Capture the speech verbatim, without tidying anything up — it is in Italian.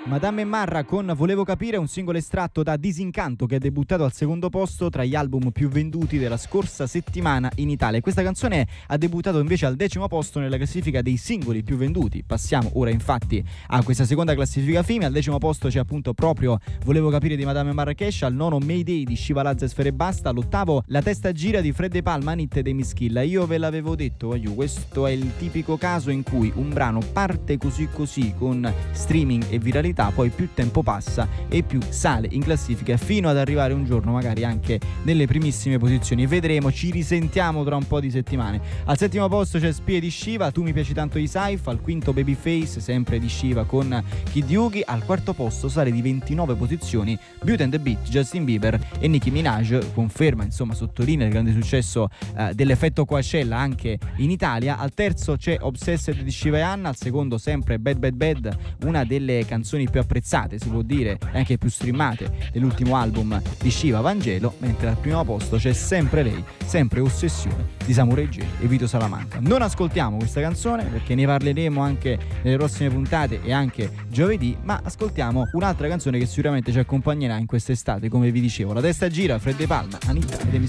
Madame e Marra con Volevo capire, un singolo estratto da Disincanto che è debuttato al secondo posto tra gli album più venduti della scorsa settimana in Italia. Questa canzone ha debuttato invece al decimo posto nella classifica dei singoli più venduti. Passiamo ora infatti a questa seconda classifica femminile. Al decimo posto c'è appunto proprio Volevo capire di Madame Marrakesh, al nono Mayday di Shiva Lazza e Sfere Basta, all'ottavo La testa gira di Fred De Palma, Anit dei Mischilla. Io ve l'avevo detto, aiù, questo è il tipico caso in cui un brano parte così così con streaming e viralità, poi più tempo passa e più sale in classifica fino ad arrivare un giorno magari anche nelle primissime posizioni. Vedremo, ci risentiamo tra un po' di settimane. Al settimo posto c'è Spie di Shiva, Tu mi piaci tanto di Saif, al quinto Babyface sempre di Shiva con Kid Yugi, al quarto posto sale di ventinove posizioni Beauty and the Beat, Justin Bieber e Nicki Minaj, conferma, insomma sottolinea il grande successo eh, dell'effetto Coachella anche in Italia. Al terzo c'è Obsessed di Shiva e Anna, al secondo sempre Bad Bad Bad, una delle canzoni più apprezzate, si può dire, e anche più streamate dell'ultimo album di Shiva, Vangelo, mentre al primo posto c'è sempre lei, sempre Ossessione di Samurai J e Vito Salamanca. Non ascoltiamo questa canzone perché ne parleremo anche nelle prossime puntate e anche giovedì, ma ascoltiamo un'altra canzone che sicuramente ci accompagnerà in quest'estate, come vi dicevo. La testa gira, Fred De Palma, Anita ed